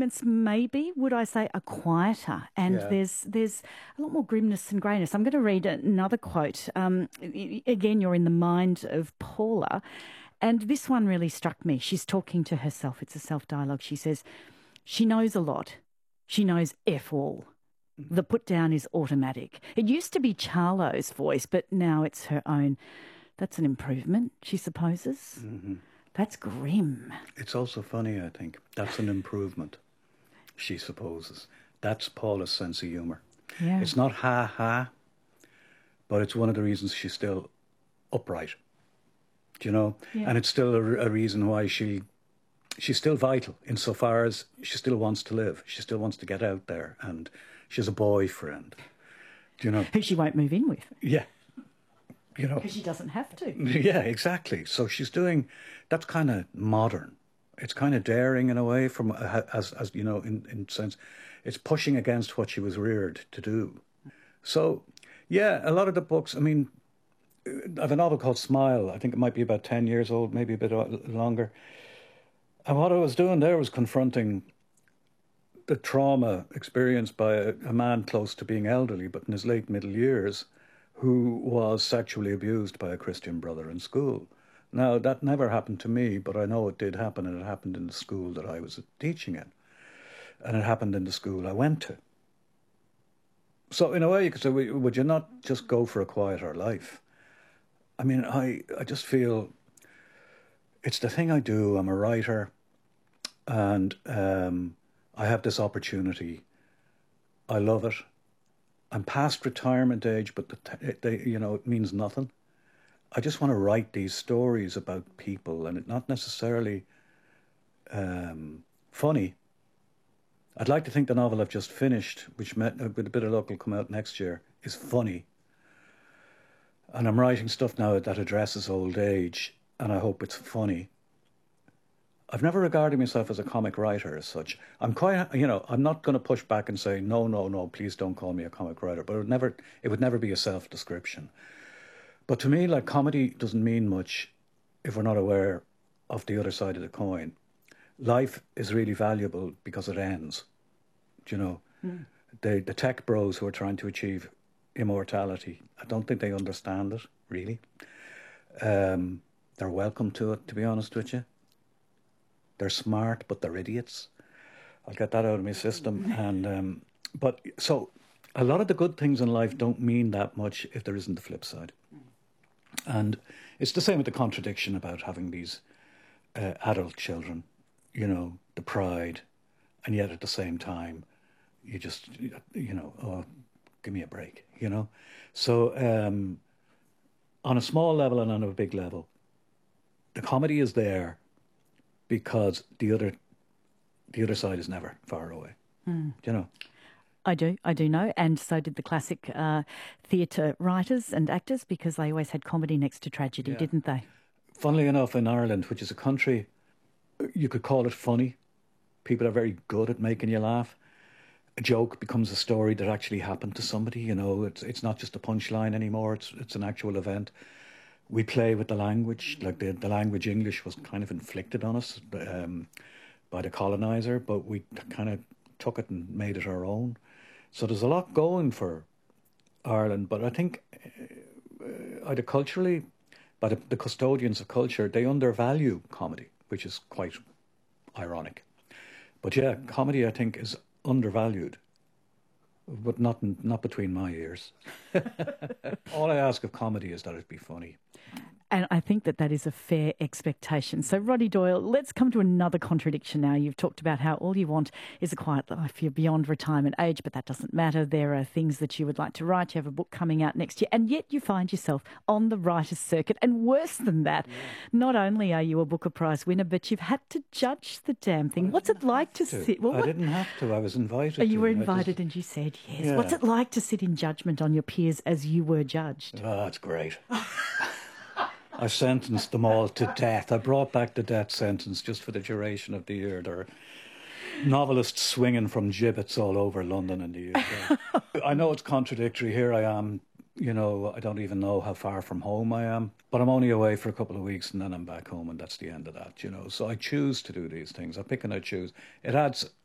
moments maybe, would I say, are quieter, and Yeah. there's a lot more grimness and greyness. I'm going to read another quote. Again, you're in the mind of Paula, and this one really struck me. She's talking to herself. It's a self-dialogue. She says, she knows a lot. She knows F all. The put down is automatic. It used to be Charlo's voice, but now it's her own. That's an improvement, she supposes. Mm-hmm. That's grim. It's also funny, I think. That's an improvement, she supposes. That's Paula's sense of humour. Yeah. It's not ha-ha, but it's one of the reasons she's still upright, do you know? Yeah. And it's still a reason why she's still vital insofar as she still wants to live. She still wants to get out there, and she has a boyfriend, do you know? Who she won't move in with. Yeah. You know, because she doesn't have to. Yeah, exactly. So she's doing, that's kind of modern. It's kind of daring in a way, from as you know, in sense, it's pushing against what she was reared to do. So, yeah, a lot of the books. I mean, I have a novel called Smile. I think it might be about 10 years old, maybe a bit longer. And what I was doing there was confronting the trauma experienced by a man close to being elderly, but in his late middle years, who was sexually abused by a Christian brother in school. Now, that never happened to me, but I know it did happen, and it happened in the school that I was teaching in. And it happened in the school I went to. So, in a way, you could say, would you not just go for a quieter life? I mean, I just feel it's the thing I do. I'm a writer, and I have this opportunity. I love it. I'm past retirement age, but it means nothing. I just want to write these stories about people, and it not necessarily funny. I'd like to think the novel I've just finished, which with a bit of luck will come out next year, is funny. And I'm writing stuff now that addresses old age, and I hope it's funny. I've never regarded myself as a comic writer as such. I'm quite, I'm not going to push back and say, no, please don't call me a comic writer. But it would never be a self-description. But to me, like, comedy doesn't mean much if we're not aware of the other side of the coin. Life is really valuable because it ends. Do you know? Mm. The tech bros who are trying to achieve immortality, I don't think they understand it, really. They're welcome to it, to be honest with you. They're smart, but they're idiots. I'll get that out of my system. And but so a lot of the good things in life don't mean that much if there isn't the flip side. And it's the same with the contradiction about having these adult children, the pride, and yet at the same time, you just, oh, give me a break, So on a small level and on a big level, the comedy is there, because the other side is never far away. Mm. Do you know? I do know, and so did the classic theatre writers and actors, because they always had comedy next to tragedy, didn't they? Funnily enough, in Ireland, which is a country, you could call it funny. People are very good at making you laugh. A joke becomes a story that actually happened to somebody. It's not just a punchline anymore. It's an actual event. We play with the language, like the language English was kind of inflicted on us by the colonizer, but we kind of took it and made it our own. So there's a lot going for Ireland, but I think either culturally, by the custodians of culture, they undervalue comedy, which is quite ironic. But yeah, comedy, I think, is undervalued, but not between my ears. All I ask of comedy is that it be funny. And I think that is a fair expectation. So, Roddy Doyle, let's come to another contradiction now. You've talked about how all you want is a quiet life. You're beyond retirement age, but that doesn't matter. There are things that you would like to write. You have a book coming out next year, and yet you find yourself on the writer's circuit. And worse than that, not only are you a Booker Prize winner, but you've had to judge the damn thing. What's it like to sit? Well, I didn't have to. I was invited. You were invited and you said yes. Yeah. What's it like to sit in judgment on your peers as you were judged? Oh, it's great. I sentenced them all to death. I brought back the death sentence just for the duration of the year. There are novelists swinging from gibbets all over London and the UK. I know it's contradictory. Here I am, I don't even know how far from home I am, but I'm only away for a couple of weeks and then I'm back home, and that's the end of that, So I choose to do these things. I pick and I choose. It adds